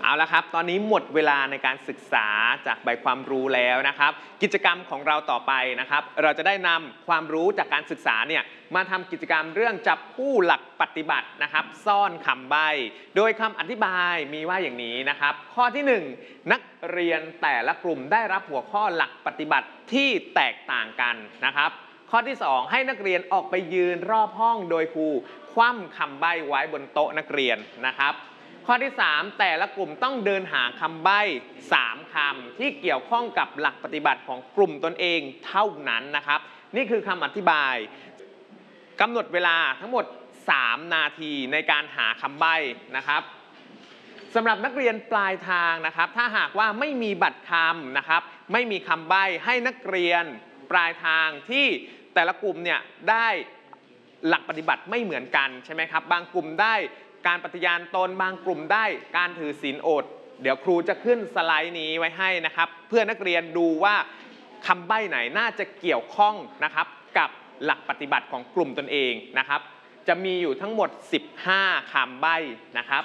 เอาละครับตอนนี้หมดเวลาในการศึกษาจากใบความรู้แล้วนะครับกิจกรรมของเราต่อไปนะครับเราจะได้นำความรู้จากการศึกษาเนี่ยมาทำกิจกรรมเรื่องจับคู่หลักปฏิบัตินะครับซ่อนคำใบ้โดยคำอธิบายมีว่าอย่างนี้นะครับข้อที่1นักเรียนแต่ละกลุ่มได้รับหัวข้อหลักปฏิบัติที่แตกต่างกันนะครับข้อที่2ให้นักเรียนออกไปยืนรอบห้องโดยครูคว่ำคำใบ้ไว้บนโต๊ะนักเรียนนะครับข้อที่3แต่ละกลุ่มต้องเดินหาคำใบ้3คำที่เกี่ยวข้องกับหลักปฏิบัติของกลุ่มตนเองเท่านั้นนะครับนี่คือคำอธิบายกำหนดเวลาทั้งหมด3นาทีในการหาคำใบ้นะครับสำหรับนักเรียนปลายทางนะครับถ้าหากว่าไม่มีบัตรคำนะครับไม่มีคำใบ้ให้นักเรียนปลายทางที่แต่ละกลุ่มเนี่ยได้หลักปฏิบัติไม่เหมือนกันใช่ไหมครับบางกลุ่มได้การปฏิญาณตนบางกลุ่มได้การถือศีลอดเดี๋ยวครูจะขึ้นสไลด์นี้ไว้ให้นะครับเพื่อนักเรียนดูว่าคำใบ้ไหนน่าจะเกี่ยวข้องนะครับกับหลักปฏิบัติของกลุ่มตนเองนะครับจะมีอยู่ทั้งหมด15คำใบ้นะครับ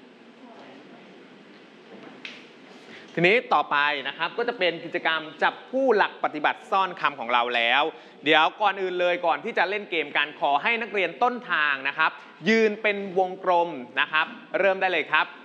ทีนี้ต่อไปนะครับก็จะเป็นกิจกรรมจับคู่หลักปฏิบัติซ่อนคำของเราแล้วเดี๋ยวก่อนอื่นเลยก่อนที่จะเล่นเกมกันขอให้นักเรียนต้นทางนะครับยืนเป็นวงกลมนะครับเริ่มได้เลยครับ